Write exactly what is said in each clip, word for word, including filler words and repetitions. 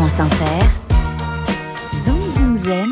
France Inter, Zoom Zoom Zen,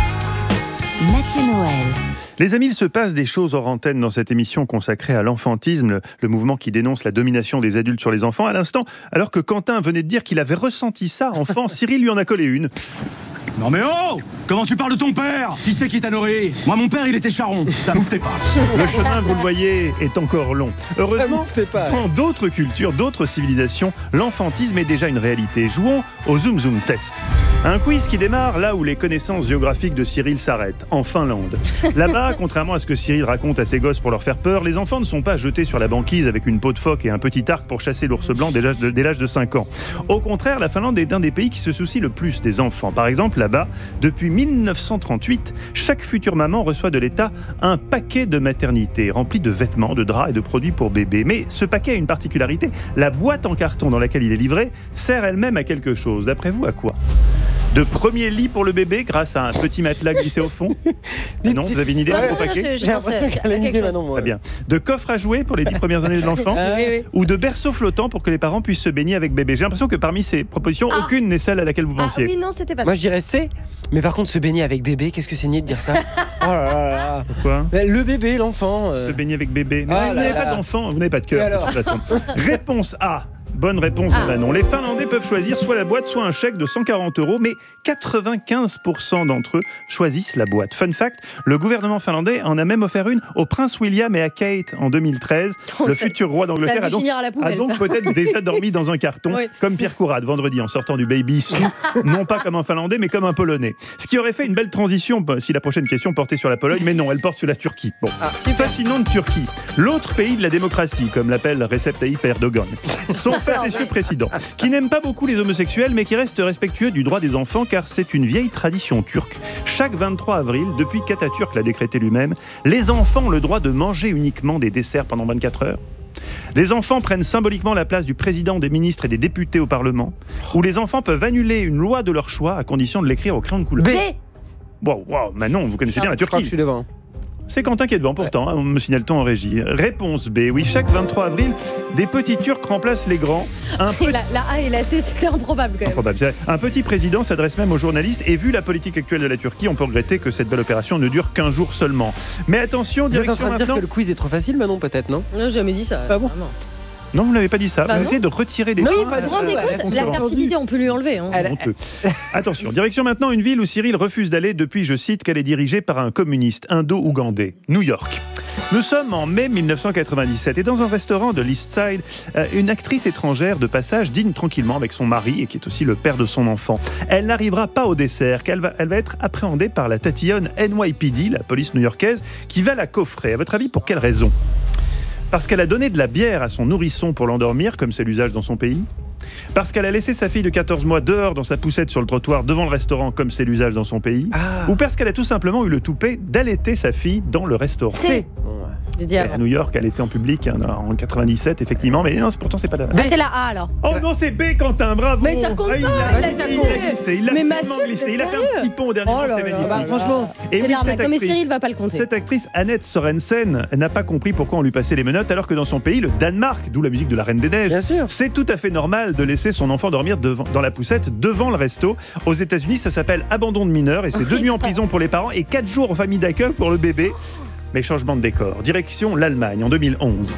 Mathieu Noël. Les amis, il se passe des choses hors antenne dans cette émission consacrée à l'enfantisme, le, le mouvement qui dénonce la domination des adultes sur les enfants. À l'instant, alors que Quentin venait de dire qu'il avait ressenti ça enfant, Cyril lui en a collé une. Non mais oh! Comment tu parles de ton père? Qui c'est qui t'a nourri? Moi, mon père, il était charron. Ça mouftait pas. Le chemin, vous le voyez, est encore long. Heureusement, dans d'autres cultures, d'autres civilisations, l'enfantisme est déjà une réalité. Jouons au Zoom Zoom Test. Un quiz qui démarre là où les connaissances géographiques de Cyril s'arrêtent, en Finlande. Là-bas, contrairement à ce que Cyril raconte à ses gosses pour leur faire peur, les enfants ne sont pas jetés sur la banquise avec une peau de phoque et un petit arc pour chasser l'ours blanc dès l'âge de, dès l'âge de cinq ans. Au contraire, la Finlande est un des pays qui se soucie le plus des enfants. Par exemple, là-bas, depuis mille neuf cent trente-huit, chaque future maman reçoit de l'État un paquet de maternité rempli de vêtements, de draps et de produits pour bébé. Mais ce paquet a une particularité, la boîte en carton dans laquelle il est livré sert elle-même à quelque chose. D'après vous, à quoi ? De premier lit pour le bébé grâce à un petit matelas glissé au fond. Ah non, vous avez une idée ouais, de ce paquet? J'ai l'impression qu'elle a une idée maintenant. Très bien. De coffre à jouer pour les dix premières années de l'enfant. oui, oui. Ou de berceau flottant pour que les parents puissent se baigner avec bébé. J'ai l'impression que parmi ces propositions, Ah. aucune n'est celle à laquelle vous Ah pensiez. oui, non, c'était pas ça. Moi je dirais C, mais par contre se baigner avec bébé, qu'est-ce que c'est niais de dire ça? Oh là là là. Pourquoi? Mais le bébé, l'enfant. euh. Se baigner avec bébé. Mais Ah vous là n'avez là. pas d'enfant, vous n'avez pas de cœur Et de alors toute façon. Réponse A. Bonne réponse de Manon. Les Finlandais peuvent choisir soit la boîte, soit un chèque de cent quarante euros, mais quatre-vingt-quinze pour cent d'entre eux choisissent la boîte. Fun fact, le gouvernement finlandais en a même offert une au prince William et à Kate en deux mille treize. Oh, le ça- futur roi d'Angleterre ça a a dû donc, finir à la poubelle, a donc ça. peut-être déjà dormi dans un carton, Oui. comme Pierre Courade vendredi en sortant du Baby Sous, non pas comme un Finlandais, mais comme un Polonais. Ce qui aurait fait une belle transition si la prochaine question portait sur la Pologne, mais non, elle porte sur la Turquie. Bon, fascinante Turquie, l'autre pays de la démocratie, comme l'appelle Recep Tayyip Erdogan. Son facétieux président, qui n'aime pas beaucoup les homosexuels, mais qui reste respectueux du droit des enfants, car c'est une vieille tradition turque. Chaque vingt-trois avril, depuis qu'Atatürk l'a décrété lui-même, les enfants ont le droit de manger uniquement des desserts pendant vingt-quatre heures. Les enfants prennent symboliquement la place du président, des ministres et des députés au Parlement, où les enfants peuvent annuler une loi de leur choix à condition de l'écrire au crayon de couleur. B. Wow, wow, Manon, vous connaissez bien la Je crois que Turquie. je suis devant. C'est Quentin qui est devant pourtant, hein, me signale-t-on en régie. Réponse B, oui, chaque vingt-trois avril, des petits Turcs remplacent les grands. Un petit... La, la A et la C, c'était improbable quand même. Improbable. C'est- Un petit président s'adresse même aux journalistes et vu la politique actuelle de la Turquie, on peut regretter que cette belle opération ne dure qu'un jour seulement. Mais attention, Vous êtes en direction train de dire maintenant... que le quiz est trop facile, Manon, peut-être, non? Non, j'ai jamais dit ça. Ah bon vraiment. Non, vous n'avez pas dit ça. Bah vous non. essayez de retirer des... Non, points. il pas Vous vous rendez Ouais, compte, elle a la perfidité, on peut lui enlever. Hein. Elle- Honteux. Attention, direction maintenant une ville où Cyril refuse d'aller depuis, je cite, qu'elle est dirigée par un communiste indo-ougandais, New York. Nous sommes en mai mille neuf cent quatre-vingt-dix-sept et dans un restaurant de l'East Side, euh, une actrice étrangère de passage dîne tranquillement avec son mari et qui est aussi le père de son enfant. Elle n'arrivera pas au dessert car elle va, elle va être appréhendée par la tatillonne N Y P D, la police new-yorkaise, qui va la coffrer. À votre avis, pour quelle raison ? Parce qu'elle a donné de la bière à son nourrisson pour l'endormir, comme c'est l'usage dans son pays. Parce qu'elle a laissé sa fille de quatorze mois dehors dans sa poussette sur le trottoir devant le restaurant, comme c'est l'usage dans son pays. Ah. Ou parce qu'elle a tout simplement eu le toupet d'allaiter sa fille dans le restaurant. C. Je dis À avant. New York, elle était en public hein, en quatre-vingt-dix-sept, effectivement, mais non, c'est- pourtant c'est pas la... Ah, c'est la A alors. Oh non, c'est B, Quentin, bravo. Mais ça compte Ah, il pas, a il a glissé, glissé. il a glissé, il a Mais tellement Mathieu, glissé, t'es il a fait un sérieux? petit pont au dernier Oh moment, là c'était là, magnifique. Bah, franchement. Et C'est oui, l'arnaque. cette Non, mais actrice- Cyril va pas le compter. Cette actrice, Annette Sorensen, n'a pas compris pourquoi on lui passait les menottes, alors que dans son pays, le Danemark, d'où la musique de la Reine des Neiges, Bien sûr. c'est tout à fait normal de laisser son enfant dormir devant, dans la poussette devant le resto. Aux États-Unis, ça s'appelle abandon de mineur et c'est deux nuits en prison pour les parents et quatre jours en famille d'accueil pour le bébé. Mais changement de décor. Direction l'Allemagne en deux mille onze.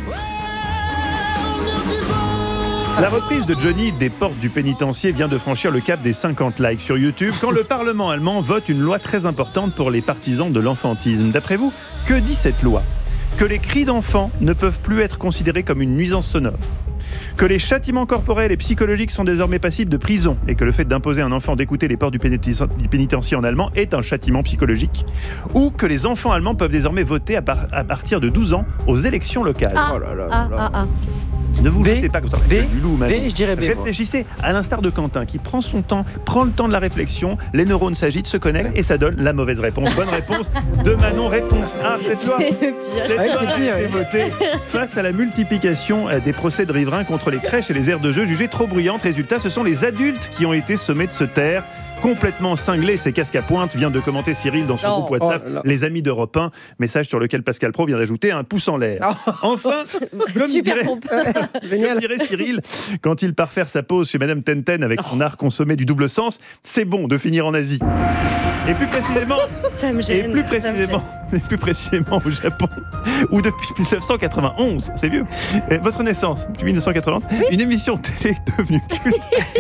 La reprise de Johnny des portes du pénitencier vient de franchir le cap des cinquante likes sur YouTube quand le Parlement allemand vote une loi très importante pour les partisans de l'enfantisme. D'après vous, que dit cette loi ? Que les cris d'enfants ne peuvent plus être considérés comme une nuisance sonore. Que les châtiments corporels et psychologiques sont désormais passibles de prison et que le fait d'imposer à un enfant d'écouter les portes du péniten- du pénitencier en allemand est un châtiment psychologique. Ou que les enfants allemands peuvent désormais voter à, par- à partir de douze ans aux élections locales. Ah, Oh là là ah, là. ah, ah. Ne vous B, jetez pas comme ça. B, Du loup, Manon. B, je dirais B, moi. Réfléchissez à l'instar de Quentin qui prend son temps, prend le temps de la réflexion, les neurones s'agitent, se connectent et ça donne la mauvaise réponse. Bonne réponse de Manon. Réponse A. Cette loi, C'est le pire. cette Ouais, loi c'est a pire, été ouais. votée face à la multiplication euh, des procès de riverains contre les crèches et les aires de jeu jugées trop bruyantes. Résultat, ce sont les adultes qui ont été sommés de se taire. complètement cinglé, ses casques à pointe, vient de commenter Cyril dans son Oh. groupe WhatsApp, Oh là là. les amis d'Europe un, message sur lequel Pascal Praud vient d'ajouter un pouce en l'air. Enfin, comme Super dirait, pompe. comme dirait Cyril, quand il part faire sa pause chez Madame Tenten avec son art consommé du double sens, c'est bon de finir en Asie. Et plus précisément, Ça me et gêne. plus ça me précisément, et plus précisément au Japon, où depuis dix-neuf cent quatre-vingt-onze, c'est vieux, et votre naissance, depuis dix-neuf cent quatre-vingt-onze, une émission télé devenue culte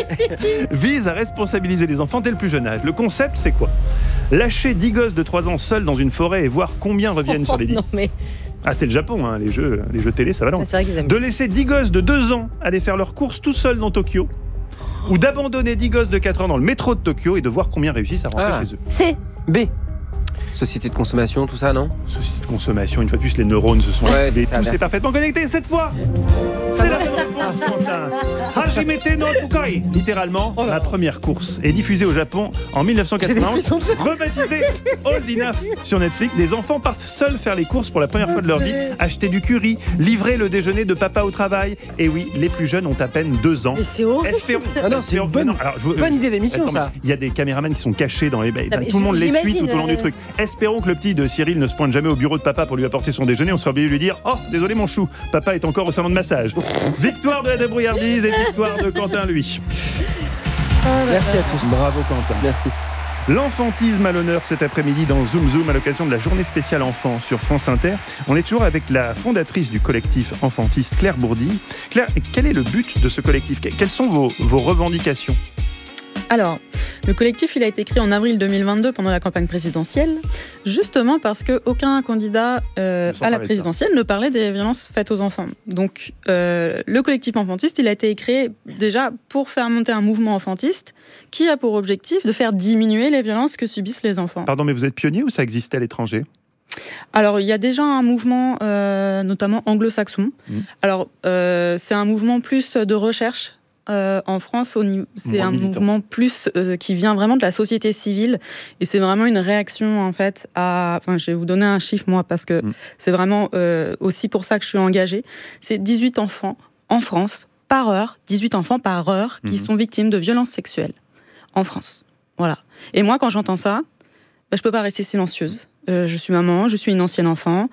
vise à responsabiliser les enfants dès le plus jeune âge. Le concept, c'est quoi ? Lâcher dix gosses de trois ans seuls dans une forêt et voir combien reviennent sur les dix. Non, mais Ah, c'est le Japon, hein, les jeux, les jeux télé, ça va loin. c'est vrai qu'ils aiment De bien. laisser dix gosses de deux ans aller faire leurs courses tout seuls dans Tokyo, ou d'abandonner dix gosses de quatre ans dans le métro de Tokyo et de voir combien réussissent à rentrer Ah. chez eux. C'est B. Société de consommation, tout ça, non? Société de consommation, une fois de plus, les neurones se sont Ouais, activés. c'est ça, Tout s'est merci. parfaitement connecté cette fois. C'est la bonne réponse, Quentin. Hajimete no Fukai. Littéralement, la première course est diffusée au Japon en mille neuf cent quatre-vingt-onze, rebaptisée Old Enough sur Netflix. Des enfants partent seuls faire les courses pour la première fois de leur vie, acheter du curry, livrer le déjeuner de papa au travail. Et oui, les plus jeunes ont à peine deux ans. Mais c'est horrible. Espérons. Ah non, c'est une espérons- bonne- non, alors, je vous- Bonne idée d'émission, Attends, ça. mais il y a des caméramans qui sont cachés dans les bains. mais Tout le monde les suit j'imagine, tout au long du euh, truc. Espérons que le petit de Cyril ne se pointe jamais au bureau de papa pour lui apporter son déjeuner. On sera obligé de lui dire « Oh, désolé mon chou, papa est encore au salon de massage. » Victoire de la débrouillardise et victoire de Quentin, lui. Merci à tous. Bravo Quentin. Merci. L'enfantisme à l'honneur cet après-midi dans Zoom Zoom à l'occasion de la journée spéciale enfant sur France Inter. On est toujours avec la fondatrice du collectif enfantiste, Claire Bourdille. Claire, quel est le but de ce collectif ? Quelles sont vos, vos revendications ? Alors, le collectif, il a été créé en avril deux mille vingt-deux pendant la campagne présidentielle, justement parce qu'aucun candidat euh, Sans à la parler de ça. présidentielle ne parlait des violences faites aux enfants. Donc, euh, le collectif enfantiste, il a été créé déjà pour faire monter un mouvement enfantiste qui a pour objectif de faire diminuer les violences que subissent les enfants. Pardon, mais vous êtes pionnier ou ça existait à l'étranger ? Alors, il y a déjà un mouvement, euh, notamment anglo-saxon. Mmh. Alors, euh, c'est un mouvement plus de recherche. Euh, en France, au niveau, c'est Moins un militant. mouvement plus euh, qui vient vraiment de la société civile et c'est vraiment une réaction en fait à. Enfin, je vais vous donner un chiffre moi parce que Mm. c'est vraiment euh, aussi pour ça que je suis engagée. C'est dix-huit enfants en France par heure, dix-huit enfants par heure qui Mhm. sont victimes de violences sexuelles en France. Voilà. Et moi, quand j'entends ça, bah, je peux pas rester silencieuse. Euh, je suis maman, je suis une ancienne enfant.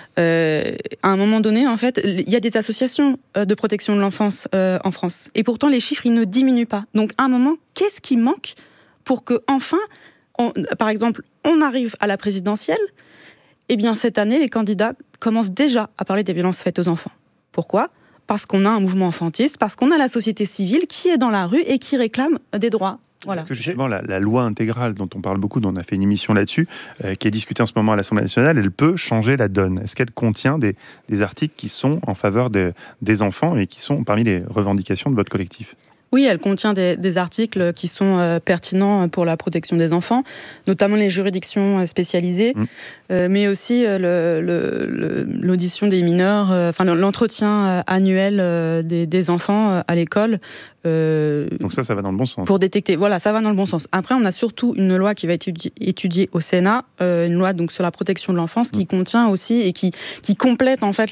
Euh, à un moment donné, en fait, il y a des associations euh, de protection de l'enfance euh, en France. Et pourtant, les chiffres, ils ne diminuent pas. Donc, à un moment, qu'est-ce qui manque pour que, enfin, on- par exemple, on arrive à la présidentielle? Eh bien, cette année, les candidats commencent déjà à parler des violences faites aux enfants. Pourquoi ? Parce qu'on a un mouvement enfantiste, parce qu'on a la société civile qui est dans la rue et qui réclame des droits. Voilà. Parce que justement, la, la loi intégrale dont on parle beaucoup, dont on a fait une émission là-dessus, euh, qui est discutée en ce moment à l'Assemblée nationale, elle peut changer la donne. Est-ce qu'elle contient des, des articles qui sont en faveur de- des enfants et qui sont parmi les revendications de votre collectif ? Oui, elle contient des, des articles qui sont euh, pertinents pour la protection des enfants, notamment les juridictions euh, spécialisées, Mmh. euh, mais aussi euh, le- le- le- l'audition des mineurs, euh, enfin l'entretien euh, annuel euh, des, des enfants euh, à l'école. euh, Donc ça, ça va dans le bon sens. pour détecter, voilà, ça va dans le bon sens. Après, on a surtout une loi qui va être étudi- étudiée au Sénat, euh, une loi donc sur la protection de l'enfance qui contient aussi et qui, qui complète en fait